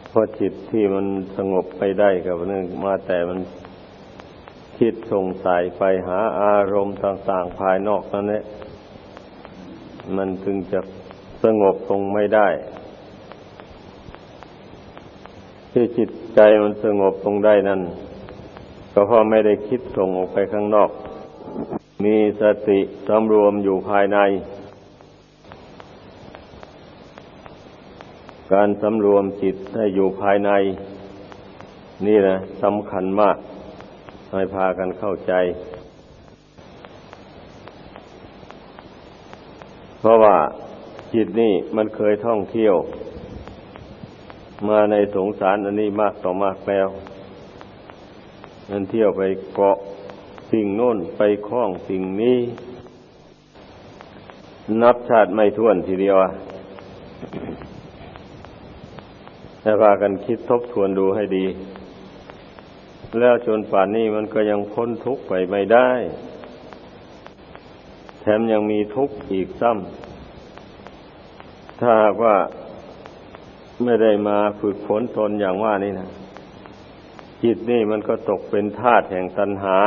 เพราะจิตที่มันสงบไปได้กับนึงมาแต่มันคิดส่งสายไปหาอารมณ์ต่างๆภายนอกนั่นแหละมันถึงจะสงบลงไม่ได้ที่จิตใจมันสงบลงได้นั่นก็เพราะไม่ได้คิดส่งออกไปข้างนอกมีสติสำรวมอยู่ภายในการสำรวมจิตให้อยู่ภายในนี่นะสำคัญมากให้พากันเข้าใจเพราะว่าจิตนี่มันเคยท่องเที่ยวมาในสงสารอันนี้มากต่อมากแล้วมันเที่ยวไปเกาะสิ่งโน้นไปคล้องสิ่งนี้นับชาติไม่ถ้วนทีเดียวให้พากันคิดทบทวนดูให้ดีแล้วจนป่านนี้มันก็ยังพ้นทุกข์ไปไม่ได้แถมยังมีทุกข์อีกซ้ำถ้าหากว่าไม่ได้มาฝึกฝนตนอย่างว่านี่นะจิตนี่มันก็ตกเป็นทาสแห่งตัณหา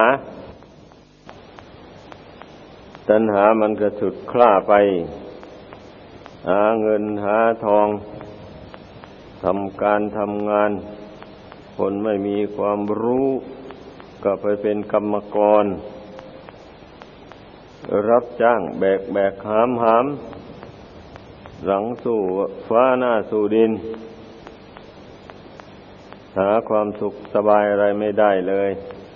มันก็ฉุดคล้าไปหาเงินหาทองทำการทำงานคนไม่มีความรู้ก็ไปเป็นกรรมกรรับจ้างแบกหามหลังสู่ฟ้าหน้าสู่ดินหาความสุขสบายอะไรไม่ได้เลย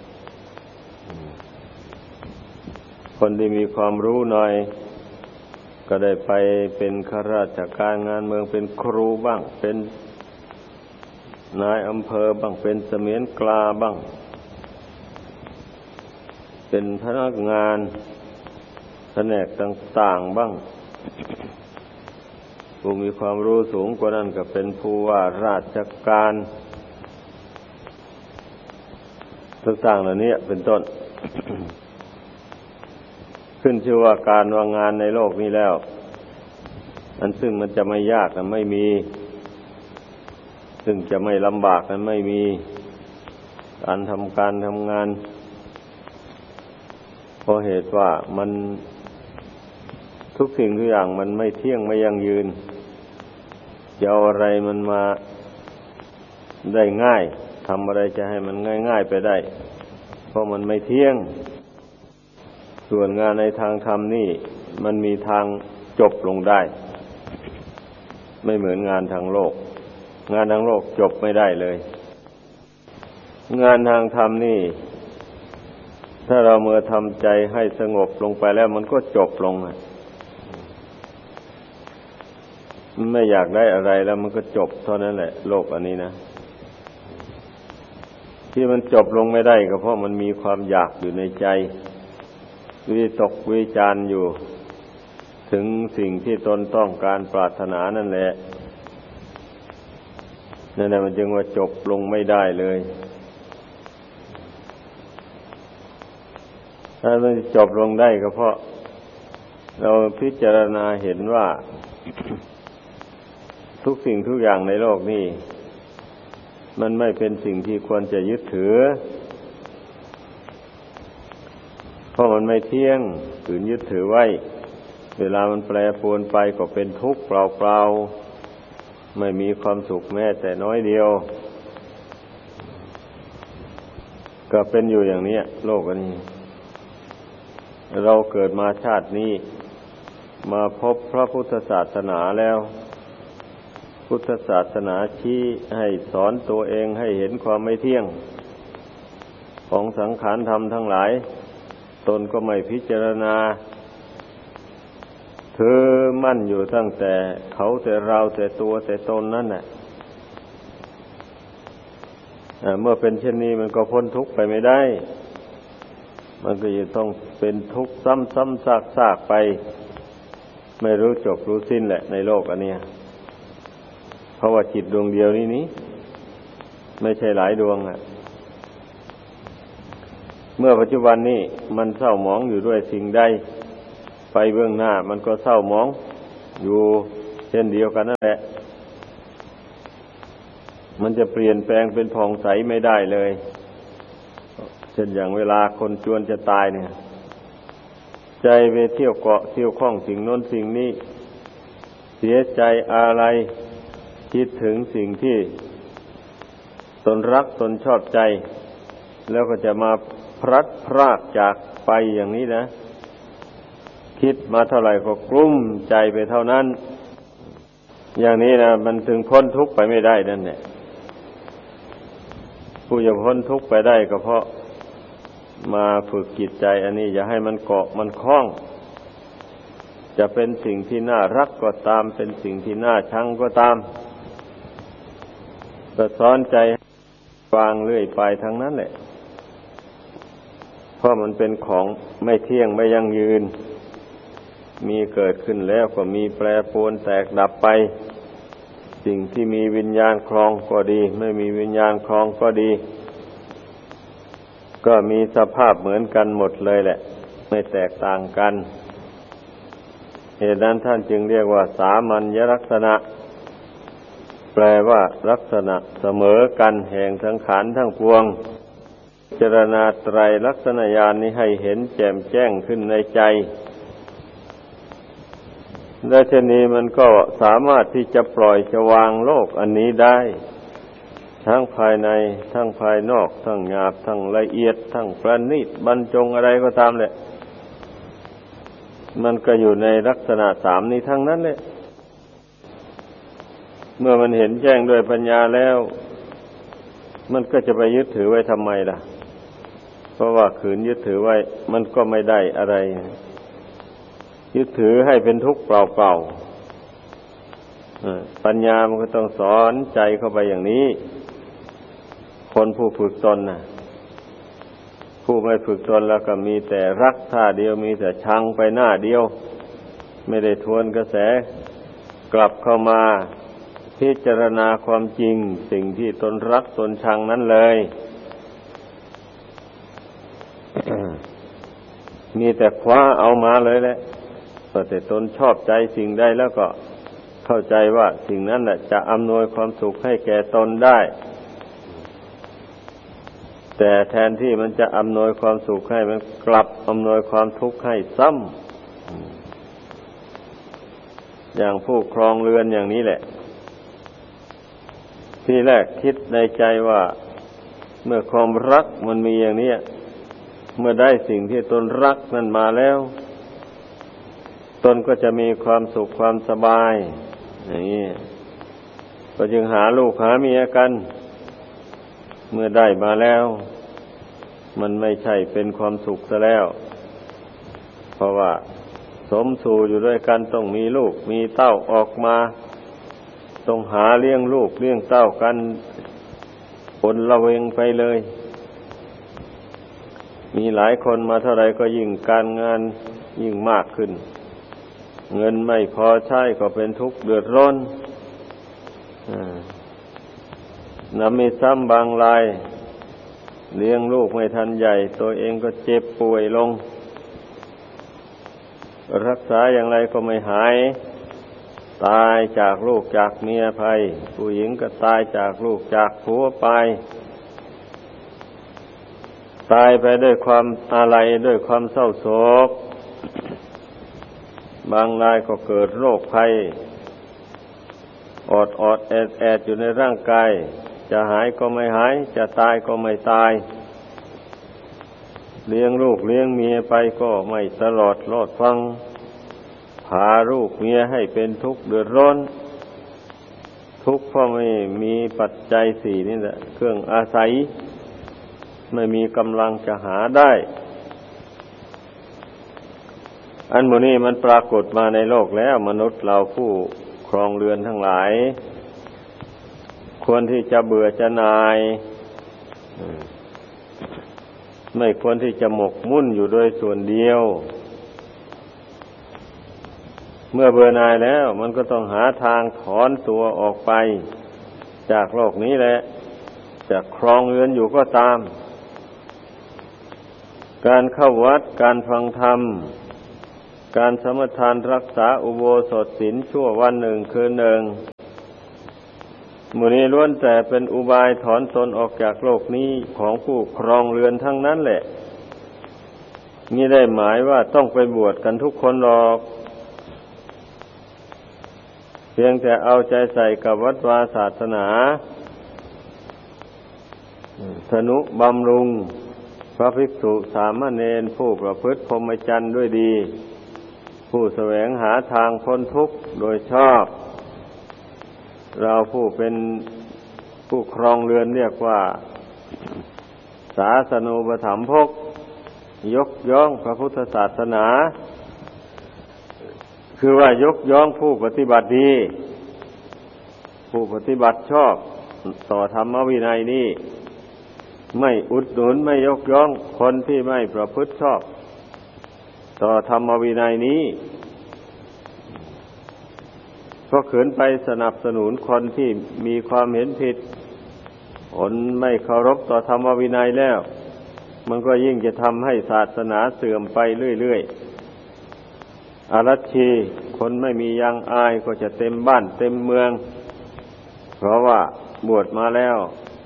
คนที่มีความรู้หน่อยก็ได้ไปเป็นข้าราชการงานเมืองเป็นครูบ้างเป็นนายอำเภอบ้างเป็นเสมียนกลาบ้างเป็นพนักงานแผนกต่างๆบ้างผู้มีความรู้สูงกว่านั้นก็เป็นผู้ว่าราชการต่างๆเหล่านี้เป็นต้น ขึ้นชื่อว่าการว่างานในโลกนี้แล้วอันซึ่งมันจะไม่ยากนะไม่มีซึ่งจะไม่ลำบากนั้นไม่มีการทำงานเพราะเหตุว่ามันทุกสิ่งทุกอย่างมันไม่เที่ยงไม่ยั่งยืนจะเอาอะไรมันมาได้ง่ายทำอะไรจะให้มันง่ายๆไปได้เพราะมันไม่เที่ยงส่วนงานในทางธรรมนี่มันมีทางจบลงได้ไม่เหมือนงานทางโลกงานทางโลกจบไม่ได้เลยงานทางธรรมนี่ถ้าเราเมื่อทำใจให้สงบลงไปแล้วมันก็จบลงไม่อยากได้อะไรแล้วมันก็จบเท่านั้นแหละโลกอันนี้นะที่มันจบลงไม่ได้ก็เพราะมันมีความอยากอยู่ในใจวิตกวิจารอยู่ถึงสิ่งที่ตนต้องการปรารถนานั่นแหละนั่นแหละมันจึงว่าจบลงไม่ได้เลยถ้ามันจบลงได้ก็เพราะเราพิจารณาเห็นว่าทุกสิ่งทุกอย่างในโลกนี้มันไม่เป็นสิ่งที่ควรจะยึดถือเพราะมันไม่เที่ยงฝืนยึดถือไว้เวลามันแปรปรวนไปก็เป็นทุกข์เปล่าๆไม่มีความสุขแม้แต่น้อยเดียวก็เป็นอยู่อย่างนี้โลกอันนี้เราเกิดมาชาตินี้มาพบพระพุทธศาสนาแล้วพุทธศาสนาชี้ให้สอนตัวเองให้เห็นความไม่เที่ยงของสังขารธรรมทั้งหลายตนก็ไม่พิจารณาถือมั่นอยู่ตั้งแต่เขาแต่เราแต่ตัวแต่ตนนั่นแหละเมื่อเป็นเช่นนี้มันก็พ้นทุกข์ไปไม่ได้มันก็จะต้องเป็นทุกข์ซ้ำๆซากๆไปไม่รู้จบรู้สิ้นแหละในโลกอันนี้เพราะว่าจิตดวงเดียวนี้ไม่ใช่หลายดวงเมื่อปัจจุบันนี้มันเศร้าหมองอยู่ด้วยสิ่งใดไปเบื้องหน้ามันก็เศร้าหมองอยู่เช่นเดียวกันนั่นแหละมันจะเปลี่ยนแปลงเป็นผ่องใสไม่ได้เลยเช่นอย่างเวลาคนจวนจะตายเนี่ยใจไปเที่ยวเกาะเที่ยวข้องสิ่งโน้นสิ่งนี้เสียใจอะไรคิดถึงสิ่งที่ตนรักตนชอบใจแล้วก็จะมาพลัดพรากจากไปอย่างนี้นะคิดมาเท่าไหร่ก็กลุ้มใจไปเท่านั้นอย่างนี้นะมันถึงพ้นทุกข์ไปไม่ได้นั่นแหละผู้จะพ้นทุกข์ไปได้ก็เพราะมาฝึกจิตใจอันนี้อย่าให้มันเกาะมันคล้องจะเป็นสิ่งที่น่ารักก็ตามเป็นสิ่งที่น่าชังก็ตามก็สอนใจวางเรื่อยไปทั้งนั้นแหละเพราะมันเป็นของไม่เที่ยงไม่ยั่งยืนมีเกิดขึ้นแล้วก็มีแปรปรวนแตกดับไปสิ่งที่มีวิญญาณครองก็ดีไม่มีวิญญาณครองก็ดีก็มีสภาพเหมือนกันหมดเลยแหละไม่แตกต่างกันเหตุนั้นท่านจึงเรียกว่าสามัญลักษณะแปลว่าลักษณะเสมอกันแห่งสังขารทั้งปวงพิจารณาไตรลักษณญาณนี้ให้เห็นแจ่มแจ้งขึ้นในใจและเช่นนี้มันก็สามารถที่จะปล่อยจะวางโลกอันนี้ได้ทั้งภายในทั้งภายนอกทั้งหยาบทั้งละเอียดทั้งประณีตบรรจงอะไรก็ตามแหละมันก็อยู่ในลักษณะสามนี้ทั้งนั้นแหละเมื่อมันเห็นแจ้งด้วยปัญญาแล้วมันก็จะไปยึดถือไว้ทำไมล่ะเพราะว่าขืนยึดถือไว้มันก็ไม่ได้อะไรยึดถือให้เป็นทุกข์เปล่าๆปัญญามันก็ต้องสอนใจเข้าไปอย่างนี้คนผู้ฝึกตนน่ะผู้ไม่ฝึกตนแล้วก็มีแต่รักท่าเดียวมีแต่ชังไปหน้าเดียวไม่ได้ทวนกระแสกลับเข้ามาพิจารณาความจริงสิ่งที่ตนรักตนชังนั้นเลย มีแต่คว้าเอามาเลยแหละแต่ตนชอบใจสิ่งใดแล้วก็เข้าใจว่าสิ่งนั้นแหละจะอำนวยความสุขให้แก่ตนได้แต่แทนที่มันจะอำนวยความสุขให้มันกลับอำนวยความทุกข์ให้ซ้ำอย่างผู้ครองเรือนอย่างนี้แหละทีแรกคิดในใจว่าเมื่อความรักมันมีอย่างนี้เมื่อได้สิ่งที่ตนรักนั่นมาแล้วตนก็จะมีความสุขความสบายอย่างนี้ก็จึงหาลูกหาเมียกันเมื่อได้มาแล้วมันไม่ใช่เป็นความสุขซะแล้วเพราะว่าสมสู่อยู่ด้วยกันต้องมีลูกมีเต้าออกมาต้องหาเลี้ยงลูกเลี้ยงเต้ากันคนละเวงไปเลยมีหลายคนมาเท่าไรก็ยิ่งการงานยิ่งมากขึ้นเงินไม่พอใช้ก็เป็นทุกข์เดือดร้อนมีซ้ำบางรายเลี้ยงลูกไม่ทันใหญ่ตัวเองก็เจ็บป่วยลงรักษาอย่างไรก็ไม่หายตายจากลูกจากเมียไปผู้หญิงก็ตายจากลูกจากผัวไปตายไปด้วยความอาลัยด้วยความเศร้าโศกบางรายก็เกิดโรคภัยอดแอดอยู่ในร่างกายจะหายก็ไม่หายจะตายก็ไม่ตายเลี้ยงลูกเลี้ยงเมียไปก็ไม่ตลอดรอดฟังพาลูกเมียให้เป็นทุกข์เดือดร้อนทุกข์เพราะไม่มีปัจจัยสี่นี่แหละเครื่องอาศัยไม่มีกำลังจะหาได้อันโมนี้มันปรากฏมาในโลกแล้วมนุษย์เราผู้ครองเรือนทั้งหลายควรที่จะเบื่อจะนายไม่ควรที่จะหมกมุ่นอยู่โดยส่วนเดียวเมื่อเบื่อหน่ายแล้วมันก็ต้องหาทางถอนตัวออกไปจากโลกนี้แหละจะครองเรือนอยู่ก็ตามการเข้าวัดการฟังธรรมการสมทานรักษาอุโบสถศีลชั่ววันหนึ่งคืนหนึ่งหมู่นี้ล้วนแต่เป็นอุบายถอนตนออกจากโลกนี้ของผู้ครองเรือนทั้งนั้นแหละมิได้หมายว่าต้องไปบวชกันทุกคนหรอกเพียงแต่เอาใจใส่กับวัดวาศาสนาทนุบำรุงพระภิกษุสามเณรผู้ประพฤติพรหมจรรย์ด้วยดีผู้แสวงหาทางพ้นทุกข์โดยชอบเราผู้เป็นผู้ครองเรือนเรียกว่าศาสนูปถัมภกยกย่องพระพุทธศาสนาคือว่ายกย่องผู้ปฏิบัติดีผู้ปฏิบัติชอบต่อธรรมวินัยนี้ไม่อุดหนุนไม่ยกย่องคนที่ไม่ประพฤติชอบต่อธรรมวินัยนี้ก็ขืนไปสนับสนุนคนที่มีความเห็นผิดคนไม่เคารพต่อธรรมวินัยแล้วมันก็ยิ่งจะทำให้ศาสนาเสื่อมไปเรื่อยๆอารัชชีคนไม่มียางอายก็จะเต็มบ้านเต็มเมืองเพราะว่าบวชมาแล้ว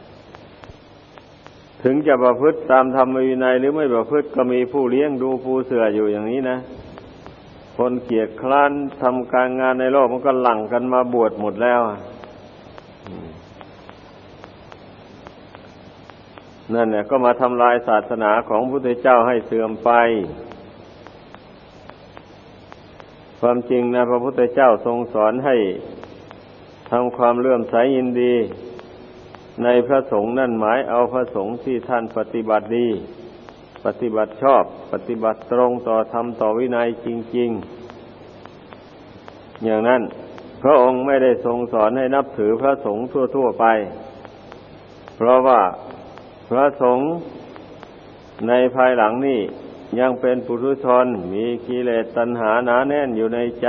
ถึงจะประพฤติตามธรรมวินัยหรือไม่ประพฤติก็มีผู้เลี้ยงดูปูเสืออยู่อย่างนี้นะคนเกียจคร้านทำการงานในโลกมันก็หลั่งกันมาบวชหมดแล้วนั่นเนี่ยก็มาทำลายศาสนาของพระพุทธเจ้าให้เสื่อมไปความจริงนะพระพุทธเจ้าทรงสอนให้ทำความเลื่อมใสยินดีในพระสงฆ์นั่นหมายเอาพระสงฆ์ที่ท่านปฏิบัติดีปฏิบัติชอบปฏิบัติตรงต่อธรรมต่อวินัยจริงๆอย่างนั้นพระองค์ไม่ได้ทรงสอนให้นับถือพระสงฆ์ทั่วๆไปเพราะว่าพระสงฆ์ในภายหลังนี่ยังเป็นปุถุชนมีกิเลสตัณหาหนาแน่นอยู่ในใจ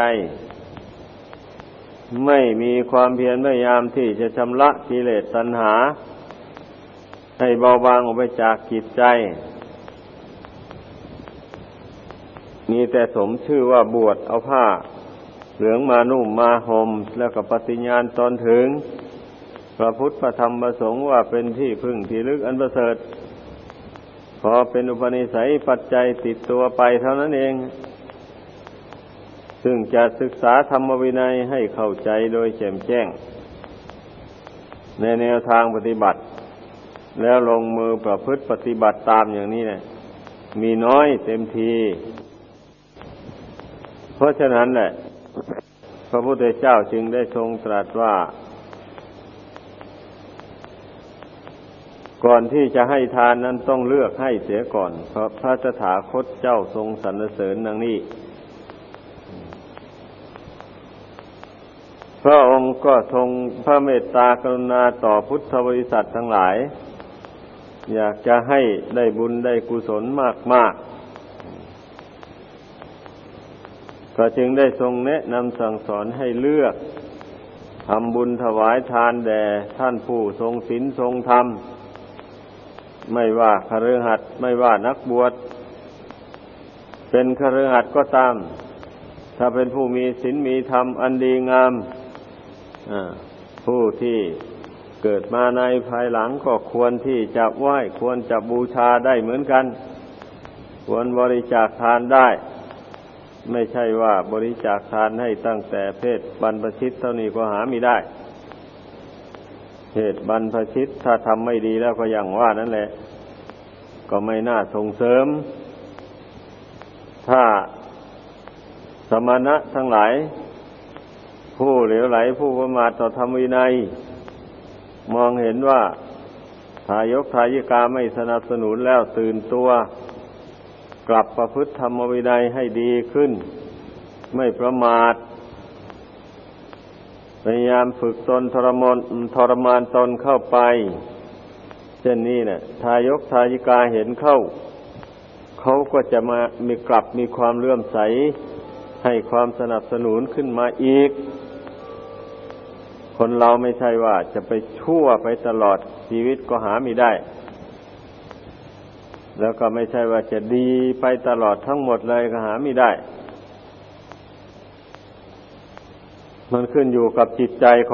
ไม่มีความเพียรพยายามที่จะชำระกิเลสตัณหาให้เบาบางออกไปจากจิตใจมีแต่สมชื่อว่าบวชเอาผ้าเหลืองมานุ่มมาห่มแล้วก็ปฏิญาณตนถึงพระพุทธพระธรรมพระสงฆ์ว่าเป็นที่พึ่งที่ลึกอันประเสริฐพอเป็นอุปนิสัยปัจจัยติดตัวไปเท่านั้นเองซึ่งจะศึกษาธรรมวินัยให้เข้าใจโดยแจ่มแจ้งในแนวทางปฏิบัติแล้วลงมือประพฤติปฏิบัติตามอย่างนี้เนี่ยมีน้อยเต็มทีเพราะฉะนั้นแหละพระพุทธเจ้าจึงได้ทรงตรัสว่าก่อนที่จะให้ทานนั้นต้องเลือกให้เสียก่อนเพราะพระตถาคตเจ้าทรงสรรเสริญดังนี้พระองค์ก็ทรงพระเมตตากรุณาต่อพุทธบริษัททั้งหลายอยากจะให้ได้บุญได้กุศลมากๆก็จึงได้ทรงแนะนำสั่งสอนให้เลือกทำบุญถวายทานแด่ท่านผู้ทรงศีลทรงธรรมไม่ว่าคฤหัสถ์ไม่ว่านักบวชเป็นคฤหัสถ์ก็ตามถ้าเป็นผู้มีศีลมีธรรมอันดีงามผู้ที่เกิดมาในภายหลังก็ควรที่จะไหว้ควรจะบูชาได้เหมือนกันควรบริจาคทานได้ไม่ใช่ว่าบริจาคทานให้ตั้งแต่เพศบรรพชิตเท่านี้ก็หาไม่ได้เพศบรรพชิตถ้าทำไม่ดีแล้วก็อย่างว่านั่นแหละก็ไม่น่าส่งเสริมถ้าสมณะทั้งหลายผู้เหลวไหลผู้ประมาทต่อธรรมวินัยมองเห็นว่าทายกทายิกาไม่สนับสนุนแล้วตื่นตัวกลับประพฤติธรรมวินัยให้ดีขึ้นไม่ประมาทพยายามฝึกตนทรมานตนเข้าไปเช่นนี้เนี่ยทายกทายิกาเห็นเข้าเขาก็จะกลับมีความเลื่อมใสให้ความสนับสนุนขึ้นมาอีกคนเราไม่ใช่ว่าจะไปชั่วไปตลอดชีวิตก็หาไม่ได้แล้วก็ไม่ใช่ว่าจะดีไปตลอดทั้งหมดเลยก็หาไม่ได้มันขึ้นอยู่กับจิตใจ